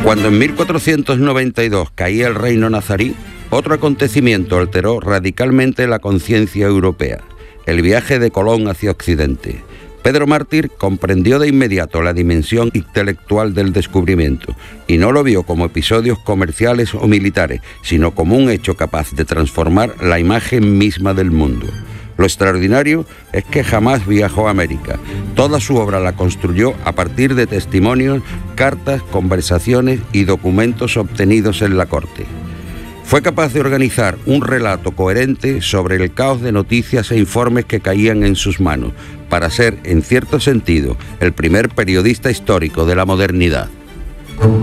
Cuando en 1492 caía el reino nazarí, otro acontecimiento alteró radicalmente la conciencia europea: el viaje de Colón hacia Occidente. Pedro Mártir comprendió de inmediato la dimensión intelectual del descubrimiento y no lo vio como episodios comerciales o militares, sino como un hecho capaz de transformar la imagen misma del mundo. Lo extraordinario es que jamás viajó a América. Toda su obra la construyó a partir de testimonios, cartas, conversaciones y documentos obtenidos en la corte. Fue capaz de organizar un relato coherente sobre el caos de noticias e informes que caían en sus manos, para ser, en cierto sentido, el primer periodista histórico de la modernidad.